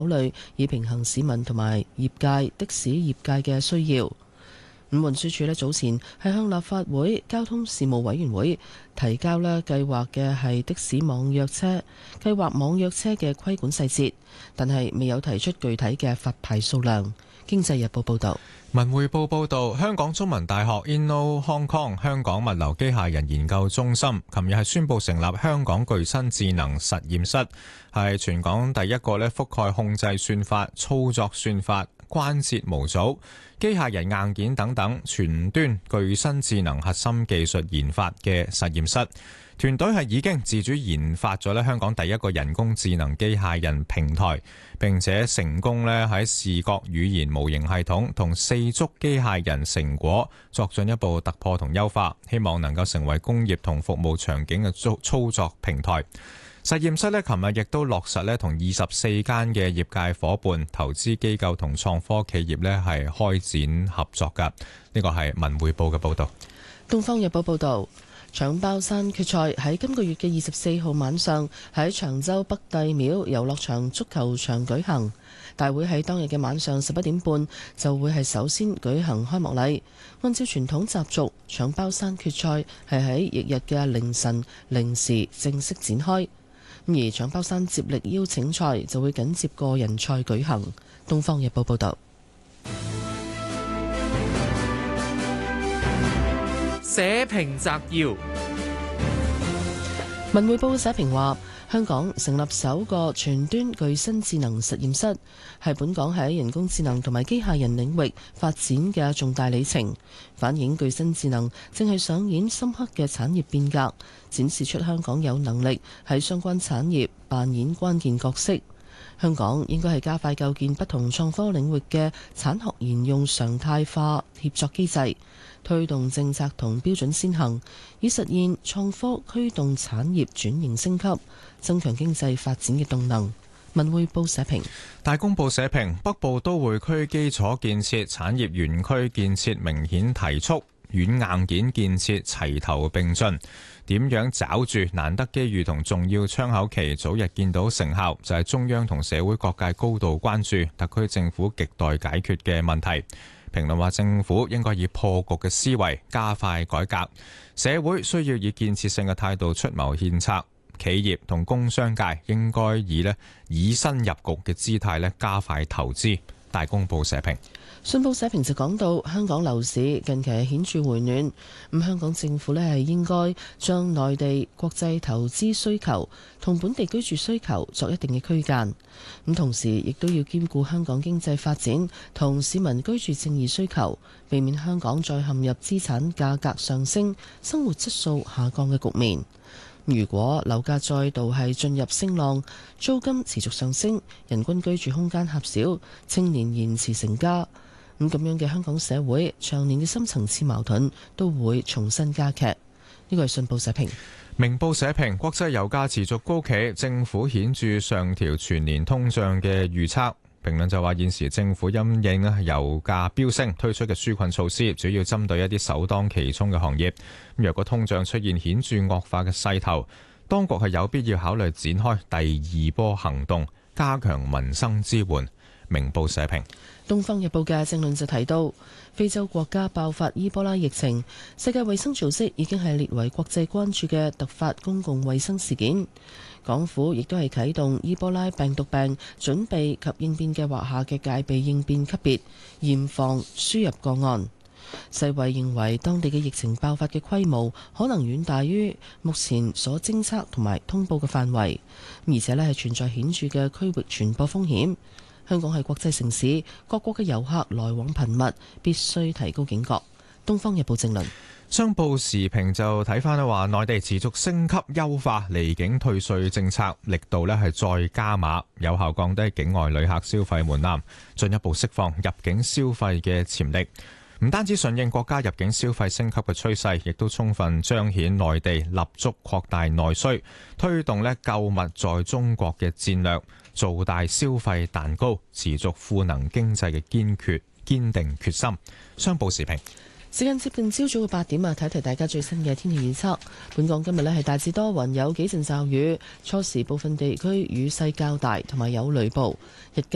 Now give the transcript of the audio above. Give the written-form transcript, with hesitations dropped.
慮，以平衡市民同埋業界的士業界嘅需要。運輸署早前係向立法會交通事務委員會提交計劃嘅係的士網約車計劃網約車嘅規管細節，但係未有提出具體嘅發牌數量。經濟日報報導。 文匯報報道，香港中文大學 Inno Hong Kong 香港物流機械人研究中心琴日係宣布成立香港具身智能實驗室，係全港第一個覆蓋控制算法、操作算法、關節模組、機械人硬件等等全端具身智能核心技術研發嘅實驗室。團隊係已經自主研發咗香港第一個人工智能機械人平台，並且成功喺視覺語言模型系統同四足機械人成果作進一步突破同優化，希望能夠成為工業同服務場景嘅操作平台。實驗室琴日亦都落實同24間嘅業界伙伴、投資機構同創科企業係開展合作㗎。呢個係文匯報嘅報導。 東方日報報導。搶包山決賽喺今個月嘅24號晚上喺長洲北帝廟遊樂場足球場舉行，大會喺當日嘅晚上11點半就會係首先舉行開幕禮。按照傳統習俗，搶包山決賽係喺翌日嘅凌晨零時正式展開，而搶包山接力邀請賽就會緊接個人賽舉行。東方日報報道。 社評摘要： 文匯報社評話，香港成立首個全端具身智能實驗室，係本港喺人工智能同埋機械人領域發展嘅重大里程，反映具身智能正係上演深刻嘅產業變革，展示出香港有能力喺相關產業扮演關鍵角色。香港應該係加快構建不同創科領域嘅產學研用常態化協作機制，推動政策同標準先行，以實現創科驅動產業轉型升級，增強經濟發展嘅動能。文匯報社評。 大公報社評，北部都會區基礎建設、產業園區建設明顯提速，軟硬件建設齊頭並進。點樣抓住難得機遇同重要窗口期，早日見到成效，就係中央同社會各界高度關注，特區政府亟待解決嘅問題。評論話，政府應該以破局嘅思維加快改革，社會需要以建設性嘅態度出謀獻策，企業同工商界應該以身入局嘅姿態加快投資。大公報社評。 信報社評就講到，香港樓市近期係顯著回暖，咁香港政府係應該將內地國際投資需求同本地居住需求作一定嘅區間，咁同時亦都要兼顧香港經濟發展同市民居住正義需求，避免香港再陷入資產價格上升、生活質素下降嘅局面。如果樓價再度係進入升浪，租金持續上升，人均居住空間狹小，青年延遲成家，咁樣嘅香港社會長年嘅深層次矛盾都會重新加劇。呢個係信報社評。 明報社評，國際油價持續高企，政府顯著上調全年通脹嘅預測。評論就話，現時政府因應油價飆升推出嘅紓困措施，主要針對一啲首當其衝嘅行業。若果通脹出現顯著惡化嘅勢頭，當局係有必要考慮展開第二波行動，加強民生支援。明報社評。 東方日報嘅政論就提到，非洲國家爆發伊波拉疫情，世界衛生組織已經係列為國際關注嘅突發公共衛生事件。港府亦都係啟動伊波拉病毒病準備及應變計劃下嘅戒備應變級別，嚴防輸入個案。世衛認為當地嘅疫情爆發嘅規模可能遠大於目前所偵測同埋通報嘅範圍，而且係存在顯著嘅區域傳播風險。香港係國際城市，各國嘅遊客來往頻密，必須提高警覺。東方日報正論。 商報時評就睇翻話，內地持續升級優化離境退稅政策，力度係再加碼，有效降低境外旅客消費門檻，進一步釋放入境消費嘅潛力。唔單止順應國家入境消費升級嘅趨勢，亦都充分彰顯內地立足擴大內需，推動購物在中國嘅戰略，做大消費蛋糕，持續賦能經濟嘅堅定決心。商報時評。 時間接近朝早嘅8點啊，睇睇大家最新嘅天氣預測。本港今日係大致多雲，有幾陣驟雨，初時部分地區雨勢較大，同埋有雷暴。日間